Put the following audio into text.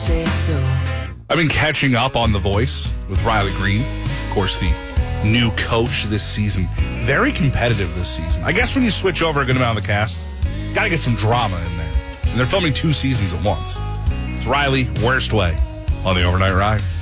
say so. I've been catching up on The Voice with Riley Green, of course, the new coach this season. Very competitive this season. I guess when you switch over a good amount of the cast, got to get some drama in there. And they're filming 2 seasons at once. It's Riley, Worst Way, on the Overnight Ride.